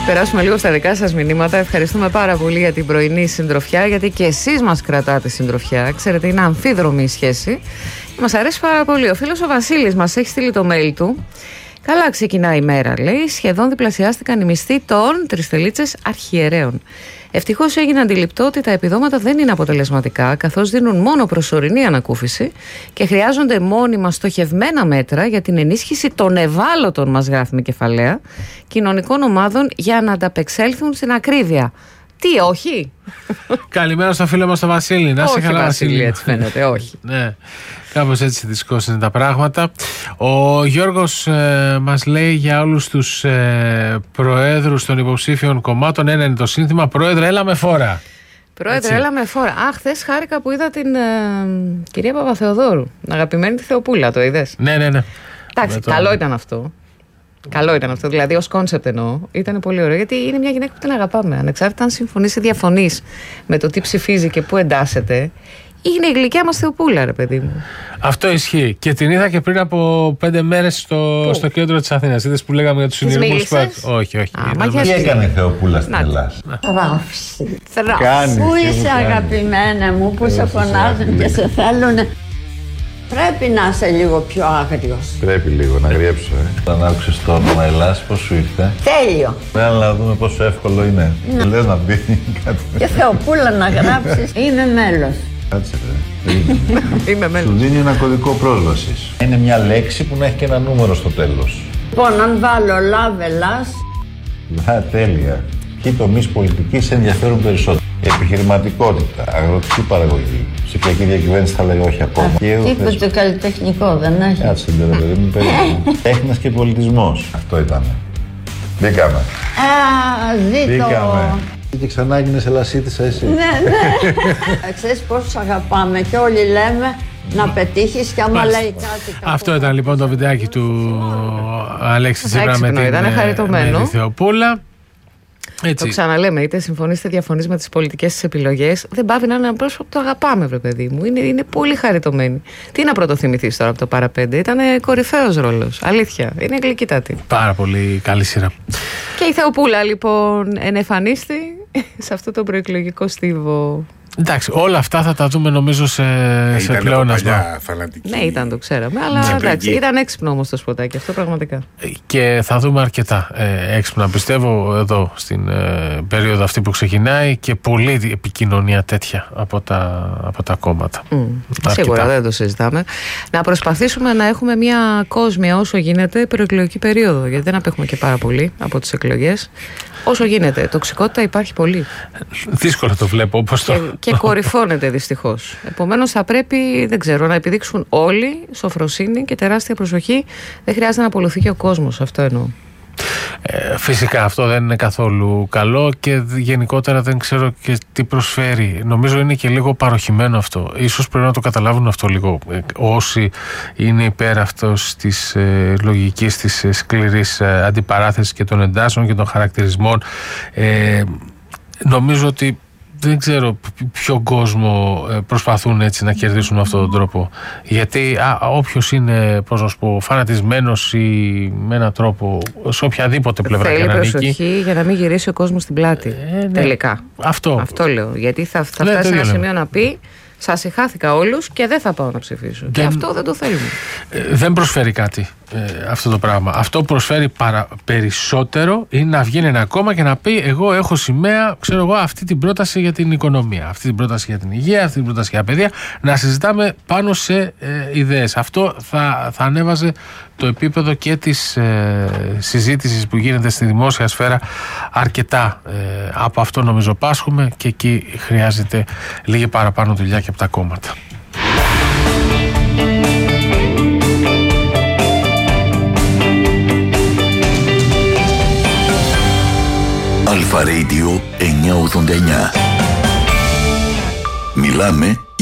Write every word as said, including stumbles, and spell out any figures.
Περάσουμε λίγο στα δικά σας μηνύματα. Ευχαριστούμε πάρα πολύ για την πρωινή συντροφιά, γιατί και εσείς μας κρατάτε συντροφιά. Ξέρετε, είναι αμφίδρομη η σχέση. Μας αρέσει πάρα πολύ. Ο φίλος ο Βασίλης μας έχει στείλει το mail του. Καλά ξεκινάει η μέρα, λέει. Σχεδόν διπλασιάστηκαν οι μισθοί των τριστελίτσες αρχιερέων. Ευτυχώς έγινε αντιληπτό ότι τα επιδόματα δεν είναι αποτελεσματικά, καθώς δίνουν μόνο προσωρινή ανακούφιση και χρειάζονται μόνιμα στοχευμένα μέτρα για την ενίσχυση των ευάλωτων, μας γράφει με κεφαλαία, κοινωνικών ομάδων για να ανταπεξέλθουν στην ακρίβεια. Τι, όχι? Καλημέρα στο φίλο μας τον Βασίλη. Να σε καλά, Βασίλη. Έτσι φαίνεται, όχι. Ναι. Κάπως έτσι δυσκώς είναι τα πράγματα. Ο Γιώργος ε, μας λέει για όλους τους ε, προέδρους των υποψήφιων κομμάτων, ένα είναι το σύνθημα: Πρόεδρε, έλα με φόρα. Πρόεδρε, Έτσι. έλα με φόρα. Α, χθες χάρηκα που είδα την ε, κυρία Παπαθεοδόρου. Αγαπημένη τη Θεοπούλα, το είδες? Ναι, ναι, ναι. Εντάξει, το... καλό ήταν αυτό. Καλό ήταν αυτό, δηλαδή ως κόνσεπτ εννοώ. Ήταν πολύ ωραίο, γιατί είναι μια γυναίκα που την αγαπάμε. Ανεξάρτητα αν συμφωνείς ή διαφωνείς με το τι ψηφίζει και πού εντάσσεται, είναι η γλυκιά μας Θεοπούλα, ρε παιδί μου. Αυτό ισχύει. Και την είδα και πριν από πέντε μέρες στο, στο κέντρο της Αθήνας. Είδες που λέγαμε για τους συνειρμούς που... Όχι, όχι. Α, μα τι έκανε η Θεοπούλα στην Ελλάδα? Θράψη. Κάνει, Πού είσαι κάνει. αγαπημένα μου, που σε φωνάζουν και σε θέλουν. Πρέπει να είσαι λίγο πιο άγριος. Πρέπει λίγο να γριέψω, ε. Όταν άκουσες το όνομα Ελλάς, πώς σου ήρθε? Τέλειο. Πρέπει να δούμε πόσο εύκολο είναι. Ναι. Λες να μπει κάτι. Και Θεοπούλα να γράψεις. Είμαι μέλος. Κάτσε, ρε. Είμαι Σου μέλος. δίνει ένα κωδικό πρόσβασης. Είναι μια λέξη που να έχει και ένα νούμερο στο τέλος. Λοιπόν, αν βάλω love Ελλάς. Α, τέλεια. Ποιοι τομείς πολιτικής σε ενδιαφέρουν περισσότερο? Επιχειρηματικότητα, αγροτική παραγωγή, ψηφιακή διακυβέρνηση, θα λέει όχι ακόμα. Τίποτε καλλιτεχνικό δεν έχει. Κάτσε, ρε παιδί μου, περίπου. Τέχνας και πολιτισμός. Αυτό ήταν. Μπήκαμε. Α, δει το. Μπήκαμε. Και ξανά έγινες Ελλασίτισσα εσύ. Ναι, ναι. Ξέρεις πώς αγαπάμε και όλοι λέμε να πετύχεις και άμα λέει κάτι. Αυτό ήταν λοιπόν το βιντεάκι του Αλέξη Τσίπρα με την, ήταν χαριτωμένο. με τη Θεοπούλα. Έτσι. Το ξαναλέμε, είτε συμφωνείς είτε διαφωνείς με τις πολιτικές της επιλογές, δεν πάβει να είναι ένα πρόσωπο που το αγαπάμε, βρε παιδί μου. Είναι, είναι πολύ χαριτωμένη. Τι να πρωτοθυμηθείς τώρα από το παραπέντε? Ήταν κορυφαίος ρόλος. Αλήθεια. Είναι γλυκύτατη. Πάρα πολύ καλή σειρά. Και η Θεοπούλα λοιπόν ενεφανίστη σε αυτό το προεκλογικό στίβο. Εντάξει, όλα αυτά θα τα δούμε νομίζω σε, ε, σε πλεόνασμα. Ναι, ήταν, το ξέραμε. Αλλά εντάξει, ήταν έξυπνο όμως το σποτάκι αυτό, πραγματικά. Και θα δούμε αρκετά ε, έξυπνα, πιστεύω, εδώ στην ε, περίοδο αυτή που ξεκινάει, και πολλή επικοινωνία τέτοια από τα, από τα κόμματα. Mm, σίγουρα δεν το συζητάμε. Να προσπαθήσουμε να έχουμε μια κόσμια όσο γίνεται προεκλογική περίοδο, γιατί δεν απέχουμε και πάρα πολύ από τις εκλογές. Όσο γίνεται. Τοξικότητα υπάρχει πολύ. Δύσκολο το βλέπω όπως το... Και, και κορυφώνεται δυστυχώς. Επομένως θα πρέπει, δεν ξέρω, να επιδείξουν όλοι σοφροσύνη και τεράστια προσοχή. Δεν χρειάζεται να απολυθεί και ο κόσμος, αυτό εννοώ. Ε, φυσικά αυτό δεν είναι καθόλου καλό, και γενικότερα δεν ξέρω και τι προσφέρει. Νομίζω είναι και λίγο παροχημένο αυτό. Ίσως πρέπει να το καταλάβουν αυτό λίγο ε, όσοι είναι υπέρ αυτός της ε, λογικής της ε, σκληρής ε, αντιπαράθεσης και των εντάσεων και των χαρακτηρισμών. Ε, νομίζω ότι δεν ξέρω ποιο κόσμο προσπαθούν έτσι να κερδίσουν με αυτόν τον τρόπο. Γιατί α, όποιος είναι, πώς να σου πω, φανατισμένος ή με έναν τρόπο σε οποιαδήποτε πλευρά θέλει και να νίκει, προσοχή για να μην γυρίσει ο κόσμος στην πλάτη. Ε, ναι. Τελικά. Αυτό. Αυτό λέω. Γιατί θα, θα ναι, φτάσει σε ένα σημείο λέμε. να πει: σας συγχάθηκα όλους και δεν θα πάω να ψηφίσω. Και, και αυτό δεν το θέλουμε. Ε, δεν προσφέρει κάτι ε, αυτό το πράγμα. Αυτό που προσφέρει παρα, περισσότερο είναι να βγαίνει ένα κόμμα και να πει: εγώ έχω σημαία, ξέρω εγώ, αυτή την πρόταση για την οικονομία, αυτή την πρόταση για την υγεία, αυτή την πρόταση για παιδεία. Να συζητάμε πάνω σε ε, ιδέες. Αυτό θα, θα ανέβαζε το επίπεδο και της ε, συζήτησης που γίνεται στη δημόσια σφαίρα αρκετά. Ε, από αυτό νομίζω πάσχουμε, και εκεί χρειάζεται λίγη παραπάνω δουλειά και από τα κόμματα. Αλφα Radio εννιακόσια ογδόντα εννιά. Μιλάμε